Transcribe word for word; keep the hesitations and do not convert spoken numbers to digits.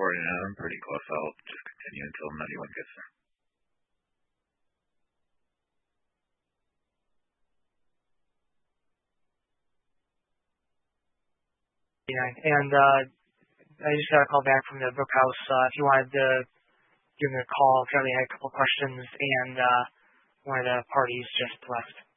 forty-nine. I'm pretty close. I'll just continue until ninety-one gets there. And uh, I just got a call back from the book house. Uh, if you wanted to give me a call, if you had a couple questions, and uh, one of the parties just left.